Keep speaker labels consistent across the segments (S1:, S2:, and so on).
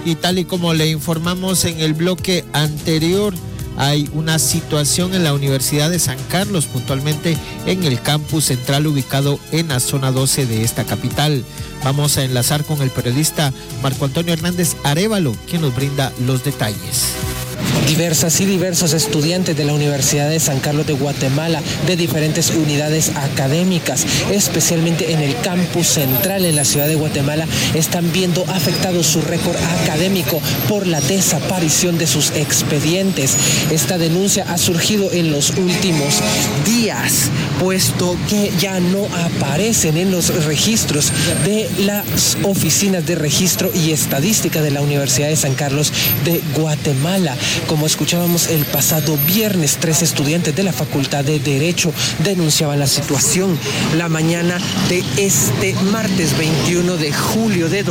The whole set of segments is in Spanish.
S1: Y tal y como le informamos en el bloque anterior, hay una situación en la Universidad de San Carlos, puntualmente en el campus central ubicado en la zona 12 de esta capital. Vamos a enlazar con el periodista Marco Antonio Hernández Arévalo, quien nos brinda los detalles.
S2: Diversas y diversos estudiantes de la Universidad de San Carlos de Guatemala, de diferentes unidades académicas, especialmente en el campus central en la ciudad de Guatemala, están viendo afectado su récord académico por la desaparición de sus expedientes. Esta denuncia ha surgido en los últimos días, puesto que ya no aparecen en los registros de las oficinas de registro y estadística de la Universidad de San Carlos de Guatemala. Como escuchábamos el pasado viernes, 3 estudiantes de la Facultad de Derecho denunciaban la situación la mañana de este martes 21 de julio de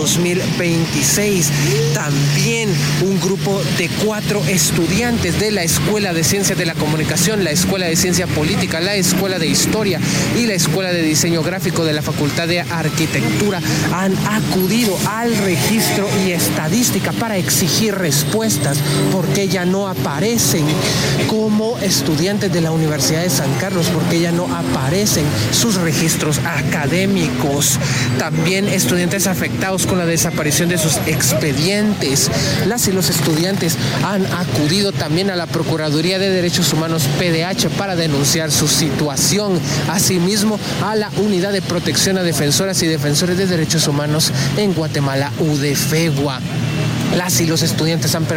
S2: 2026. También un grupo de 4 estudiantes de la Escuela de Ciencias de la Comunicación, la Escuela de Ciencia Política, la Escuela de Historia y la Escuela de Diseño Gráfico de la Facultad de Arquitectura han acudido al registro y estadística para exigir respuestas, porque ya no aparecen como estudiantes de la Universidad de San Carlos, porque ya no aparecen sus registros académicos. También estudiantes afectados con la desaparición de sus expedientes. Las y los estudiantes han acudido también a la Procuraduría de Derechos Humanos PDH para denunciar su situación. Asimismo, a la Unidad de Protección a Defensoras y Defensores de Derechos Humanos en Guatemala, UDEFEGUA. Las y los estudiantes han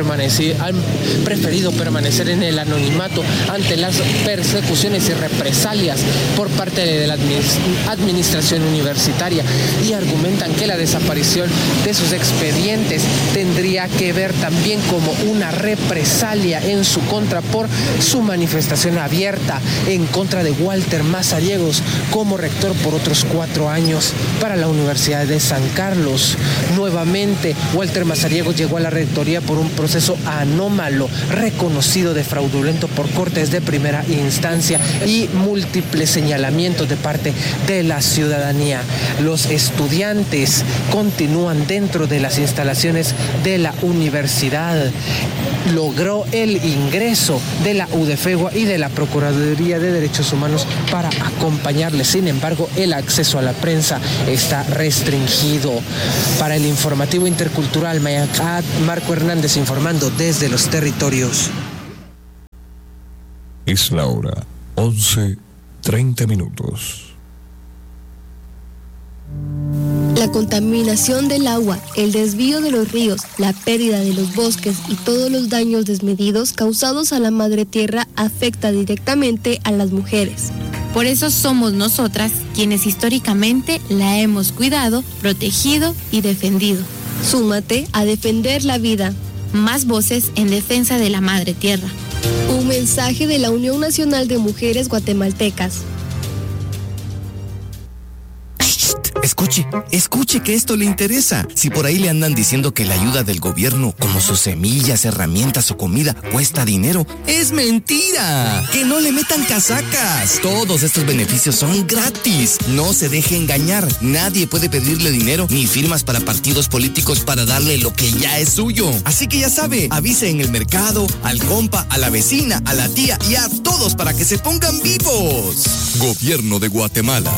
S2: preferido permanecer en el anonimato ante las persecuciones y represalias por parte de la administración universitaria, y argumentan que la desaparición de sus expedientes tendría que ver también como una represalia en su contra por su manifestación abierta en contra de Walter Mazariegos como rector por otros 4 años para la Universidad de San Carlos. Nuevamente, Walter Mazariegos llegó a la rectoría por un proceso anómalo reconocido de fraudulento por cortes de primera instancia y múltiples señalamientos de parte de la ciudadanía. Los estudiantes continúan dentro de las instalaciones de la universidad. Logró el ingreso de la UDEFEGUA y de la Procuraduría de Derechos Humanos para acompañarles. Sin embargo, el acceso a la prensa está restringido. Para el informativo intercultural Mayacat, Marco Hernández informando desde los territorios.
S3: Es la hora 11:30.
S4: La contaminación del agua, el desvío de los ríos, la pérdida de los bosques y todos los daños desmedidos causados a la madre tierra afecta directamente a las mujeres.
S5: Por eso somos nosotras quienes históricamente la hemos cuidado, protegido y defendido.
S4: Súmate a defender la vida.
S5: Más voces en defensa de la madre tierra.
S4: Un mensaje de la Unión Nacional de Mujeres Guatemaltecas.
S6: Escuche que esto le interesa. Si por ahí le andan diciendo que la ayuda del gobierno, como sus semillas, herramientas o comida, cuesta dinero, es mentira. Que no le metan casacas. Todos estos beneficios son gratis. No se deje engañar. Nadie puede pedirle dinero ni firmas para partidos políticos para darle lo que ya es suyo. Así que ya sabe, avise en el mercado, al compa, a la vecina, a la tía y a todos para que se pongan vivos. Gobierno de Guatemala.